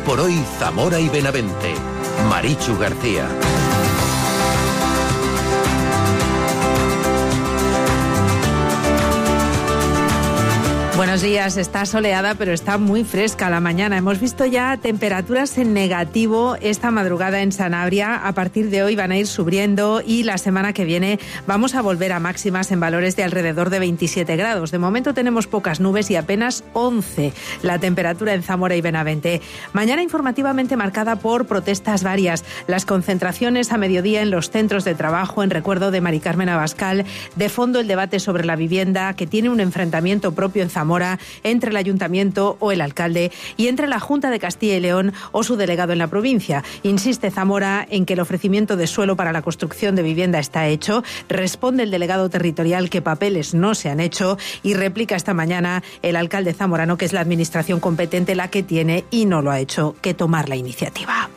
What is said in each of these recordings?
por hoy Zamora y Benavente. Marichu García. Buenos días, está soleada pero está muy fresca la mañana. Hemos visto ya temperaturas en negativo esta madrugada en Sanabria. A partir de hoy van a ir subiendo y la semana que viene vamos a volver a máximas en valores de alrededor de 27 grados. De momento tenemos pocas nubes y apenas 11 la temperatura en Zamora y Benavente. Mañana informativamente marcada por protestas varias. Las concentraciones a mediodía en los centros de trabajo en recuerdo de Mari Carmen Abascal. De fondo el debate sobre la vivienda que tiene un enfrentamiento propio en Zamora entre el ayuntamiento o el alcalde y entre la Junta de Castilla y León o su delegado en la provincia. Insiste Zamora en que el ofrecimiento de suelo para la construcción de vivienda está hecho. Responde el delegado territorial que papeles no se han hecho y replica esta mañana el alcalde zamorano que es la administración competente la que tiene y no lo ha hecho que tomar la iniciativa.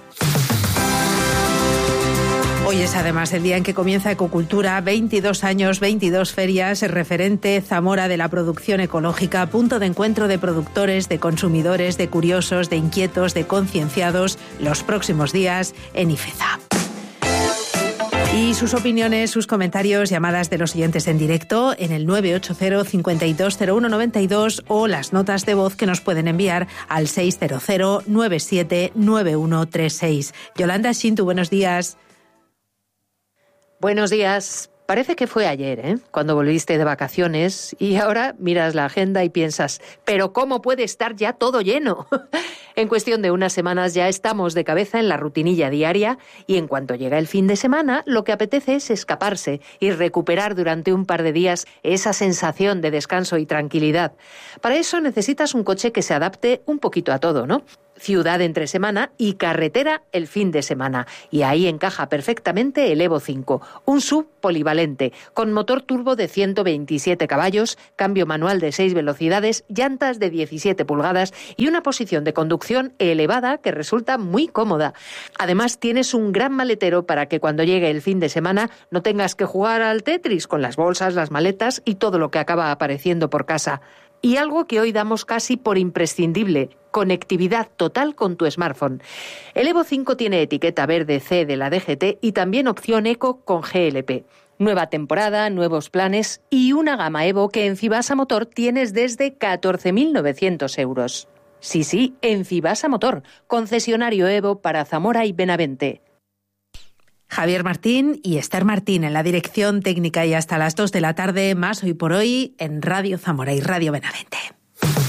Hoy es además el día en que comienza Ecocultura, 22 años, 22 ferias, referente Zamora de la producción ecológica, punto de encuentro de productores, de consumidores, de curiosos, de inquietos, de concienciados, los próximos días en Ifeza. Y sus opiniones, sus comentarios, llamadas de los oyentes en directo en el 980-520192 o las notas de voz que nos pueden enviar al 600-979136. Yolanda Shintu, buenos días. Buenos días. Parece que fue ayer, cuando volviste de vacaciones y ahora miras la agenda y piensas, ¿pero cómo puede estar ya todo lleno? En cuestión de unas semanas ya estamos de cabeza en la rutinilla diaria y en cuanto llega el fin de semana, lo que apetece es escaparse y recuperar durante un par de días esa sensación de descanso y tranquilidad. Para eso necesitas un coche que se adapte un poquito a todo, ¿no? Ciudad entre semana y carretera el fin de semana. Y ahí encaja perfectamente el Evo 5, un SUV polivalente, con motor turbo de 127 caballos, cambio manual de 6 velocidades, llantas de 17 pulgadas y una posición de conducción elevada que resulta muy cómoda. Además, tienes un gran maletero para que cuando llegue el fin de semana no tengas que jugar al Tetris con las bolsas, las maletas y todo lo que acaba apareciendo por casa. Y algo que hoy damos casi por imprescindible, conectividad total con tu smartphone. El Evo 5 tiene etiqueta verde C de la DGT y también opción Eco con GLP. Nueva temporada, nuevos planes y una gama Evo que en Fibasa Motor tienes desde 14.900 euros. Sí, en Fibasa Motor, concesionario Evo para Zamora y Benavente. Javier Martín y Esther Martín en la dirección técnica y hasta las 2 de la tarde, más Hoy por Hoy en Radio Zamora y Radio Benavente.